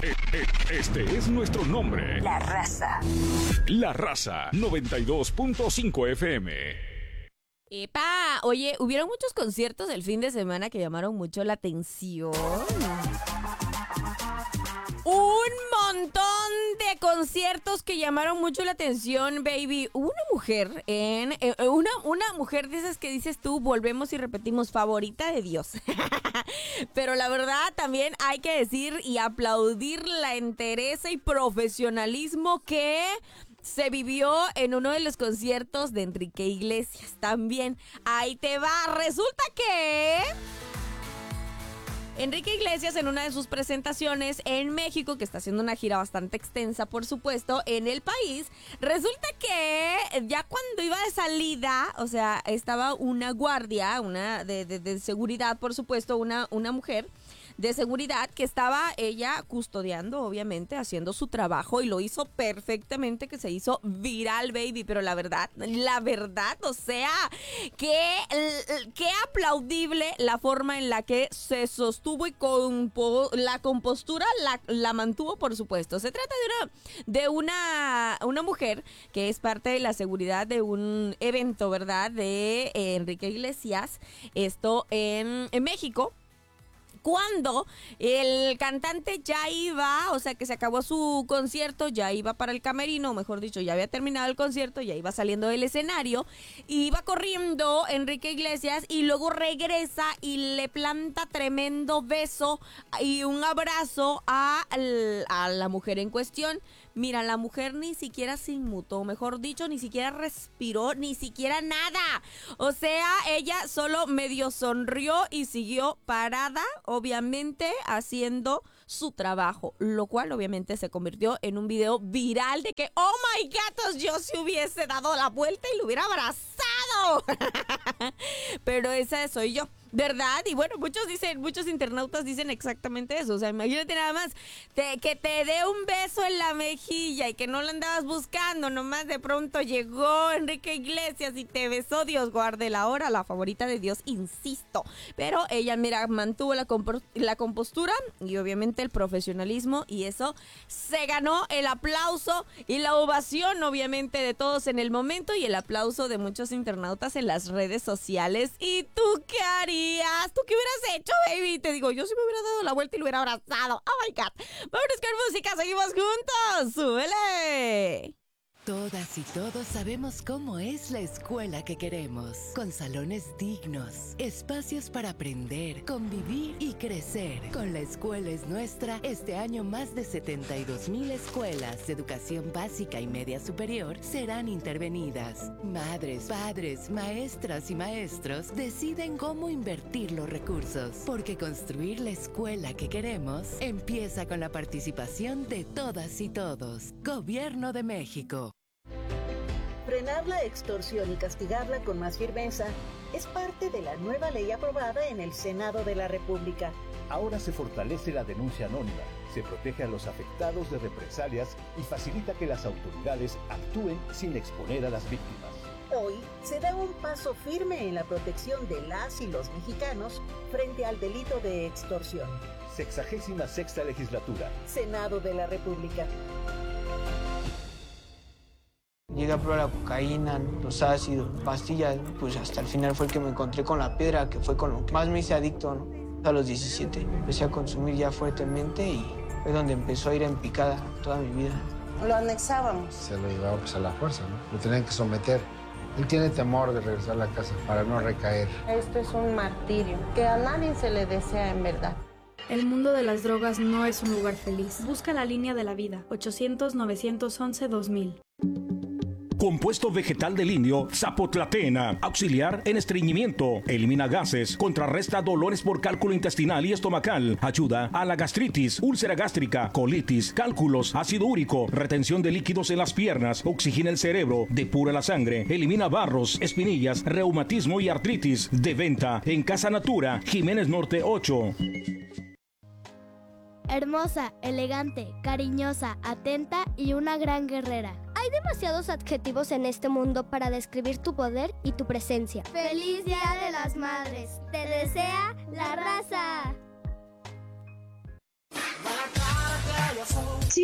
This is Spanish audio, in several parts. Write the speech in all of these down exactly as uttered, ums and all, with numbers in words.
Este es nuestro nombre. La Raza. La Raza, noventa y dos punto cinco F M. ¡Epa! Oye, hubieron muchos conciertos el fin de semana que llamaron mucho la atención. Un montón de conciertos que llamaron mucho la atención, baby. Una mujer en... Eh, una, una mujer de esas que dices tú, volvemos y repetimos, favorita de Dios. Pero la verdad también hay que decir y aplaudir la entereza y profesionalismo que se vivió en uno de los conciertos de Enrique Iglesias. También, ahí te va. Resulta que Enrique Iglesias, en una de sus presentaciones en México, que está haciendo una gira bastante extensa, por supuesto, en el país, resulta que ya cuando iba de salida, o sea, estaba una guardia, una de, de, de seguridad, por supuesto, una, una mujer de seguridad que estaba ella custodiando, obviamente, haciendo su trabajo, y lo hizo perfectamente, que se hizo viral, baby. Pero la verdad, la verdad, o sea, que, que aplaudible la forma en la que se sostuvo y compo, la compostura la, la mantuvo, por supuesto. Se trata de una, de una, una mujer que es parte de la seguridad de un evento, ¿verdad?, de eh, Enrique Iglesias, esto en, en México. Cuando el cantante ya iba, o sea que se acabó su concierto, ya iba para el camerino, o mejor dicho, ya había terminado el concierto, ya iba saliendo del escenario, iba corriendo Enrique Iglesias y luego regresa y le planta tremendo beso y un abrazo a, a la mujer en cuestión. Mira, la mujer ni siquiera se inmutó, mejor dicho, ni siquiera respiró, ni siquiera nada. O sea, ella solo medio sonrió y siguió parada, obviamente haciendo su trabajo, lo cual obviamente se convirtió en un video viral de que, oh my gatos, yo se hubiese dado la vuelta y lo hubiera abrazado. Pero esa soy yo, ¿verdad? Y bueno, muchos dicen, muchos internautas dicen exactamente eso. O sea, imagínate nada más te, que te dé un beso en la mejilla y que no lo andabas buscando, nomás de pronto llegó Enrique Iglesias y te besó. Dios guarde la hora, la favorita de Dios, insisto. Pero ella, mira, mantuvo la, compo- la compostura y obviamente el profesionalismo, y eso se ganó el aplauso y la ovación, obviamente, de todos en el momento, y el aplauso de muchos internautas en las redes sociales. ¿Y tú qué harías? ¿Tú qué hubieras hecho, baby? Te digo, yo sí me hubiera dado la vuelta y lo hubiera abrazado. Oh my God. Vámonos con música, seguimos juntos. ¡Súbele! Todas y todos sabemos cómo es la escuela que queremos, con salones dignos, espacios para aprender, convivir y crecer. Con La Escuela es Nuestra, este año más de setenta y dos mil escuelas de educación básica y media superior serán intervenidas. Madres, padres, maestras y maestros deciden cómo invertir los recursos, porque construir la escuela que queremos empieza con la participación de todas y todos. Gobierno de México. Frenar la extorsión y castigarla con más firmeza es parte de la nueva ley aprobada en el Senado de la República. Ahora se fortalece la denuncia anónima, se protege a los afectados de represalias y facilita que las autoridades actúen sin exponer a las víctimas. Hoy se da un paso firme en la protección de las y los mexicanos frente al delito de extorsión. Sexagésima sexta legislatura. Senado de la República. Llegué a probar la cocaína, los ácidos, pastillas, pues hasta el final fue el que me encontré con la piedra, que fue con lo que más me hice adicto, ¿no? A los diecisiete empecé a consumir ya fuertemente y fue donde empezó a ir en picada toda mi vida. Lo anexábamos. Se lo llevaba pues a la fuerza, ¿no? Lo tenían que someter. Él tiene temor de regresar a la casa para no recaer. Esto es un martirio que a nadie se le desea en verdad. El mundo de las drogas no es un lugar feliz. Busca la línea de la vida. ochocientos, novecientos once, dos mil. Compuesto vegetal del indio Zapotlatena, auxiliar en estreñimiento, elimina gases, contrarresta dolores por cálculo intestinal y estomacal, ayuda a la gastritis, úlcera gástrica, colitis, cálculos, ácido úrico, retención de líquidos en las piernas, oxigena el cerebro, depura la sangre, elimina barros, espinillas, reumatismo y artritis. De venta en Casa Natura, Jiménez Norte ocho. Hermosa, elegante, cariñosa, atenta y una gran guerrera. Hay demasiados adjetivos en este mundo para describir tu poder y tu presencia. ¡Feliz Día de las Madres! ¡Te desea La Raza!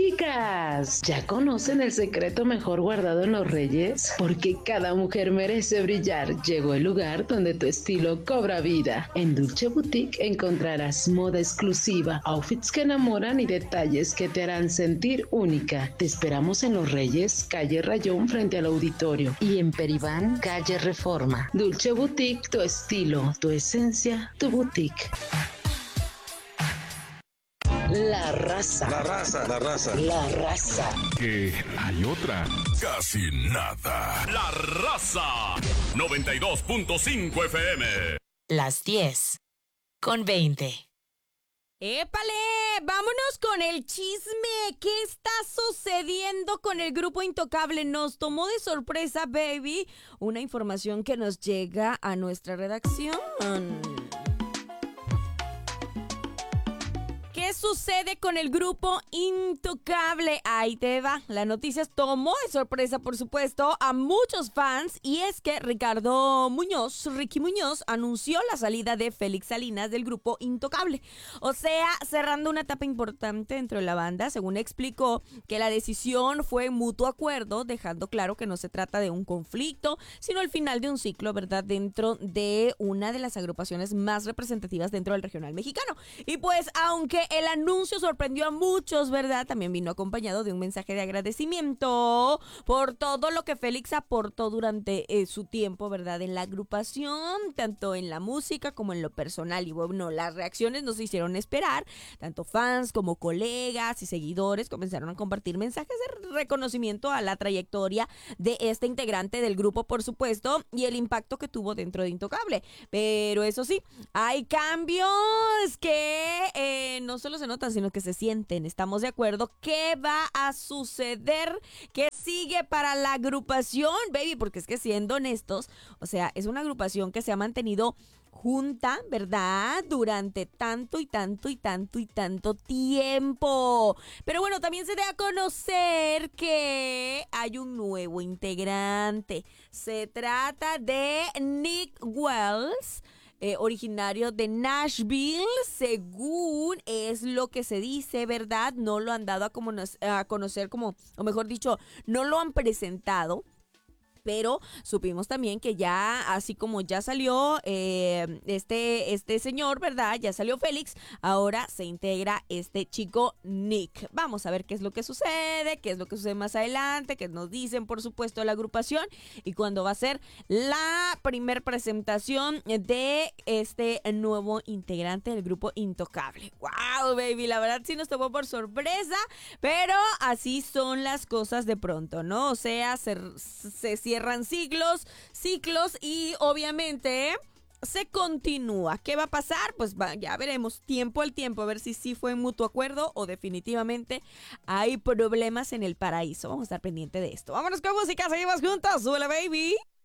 Chicas, ¿ya conocen el secreto mejor guardado en los Reyes? Porque cada mujer merece brillar. Llegó el lugar donde tu estilo cobra vida. En Dulce Boutique encontrarás moda exclusiva, outfits que enamoran y detalles que te harán sentir única. Te esperamos en Los Reyes, calle Rayón frente al auditorio, y en Peribán, calle Reforma. Dulce Boutique, tu estilo, tu esencia, tu boutique. La raza. La raza. La raza. La raza. Que hay otra. Casi nada. La raza. noventa y dos punto cinco F M. Las diez con veinte. ¡Épale! Vámonos con el chisme. ¿Qué está sucediendo con el grupo Intocable? Nos tomó de sorpresa, baby, una información que nos llega a nuestra redacción. ¿Qué sucede con el grupo Intocable? Ahí te va. La noticia tomó de sorpresa, por supuesto, a muchos fans, y es que Ricardo Muñoz, Ricky Muñoz, anunció la salida de Félix Salinas del grupo Intocable. O sea, cerrando una etapa importante dentro de la banda, según explicó que la decisión fue mutuo acuerdo, dejando claro que no se trata de un conflicto, sino el final de un ciclo, ¿verdad?, dentro de una de las agrupaciones más representativas dentro del regional mexicano. Y pues, aunque el anuncio sorprendió a muchos, ¿verdad?, también vino acompañado de un mensaje de agradecimiento por todo lo que Félix aportó durante eh, su tiempo, ¿verdad?, en la agrupación, tanto en la música como en lo personal. Y bueno, las reacciones nos hicieron esperar. Tanto fans como colegas y seguidores comenzaron a compartir mensajes de reconocimiento a la trayectoria de este integrante del grupo, por supuesto, y el impacto que tuvo dentro de Intocable. Pero eso sí, hay cambios que eh, no solo se notan, sino que se sienten. Estamos de acuerdo. ¿Qué va a suceder? ¿Qué sigue para la agrupación, baby? Porque es que, siendo honestos, o sea, es una agrupación que se ha mantenido junta, ¿verdad?, durante tanto y tanto y tanto y tanto tiempo. Pero bueno, también se da a conocer que hay un nuevo integrante. Se trata de Nick Wells, Eh, originario de Nashville, según es lo que se dice, ¿verdad? No lo han dado a, como, a conocer, como, o mejor dicho, no lo han presentado. Pero supimos también que ya, así como ya salió eh, este, este señor, ¿verdad?, ya salió Félix, ahora se integra este chico Nick. Vamos a ver qué es lo que sucede, qué es lo que sucede más adelante, qué nos dicen, por supuesto, la agrupación, y cuándo va a ser la primer presentación de este nuevo integrante del grupo Intocable. ¡Wow, baby! La verdad sí nos tomó por sorpresa, pero así son las cosas de pronto, ¿no? O sea, se, se cierran ciclos, ciclos y obviamente se continúa. ¿Qué va a pasar? Pues va, ya veremos, tiempo al tiempo, a ver si sí fue mutuo acuerdo o definitivamente hay problemas en el paraíso. Vamos a estar pendiente de esto. Vámonos con música, seguimos juntos. ¡Súbele, baby!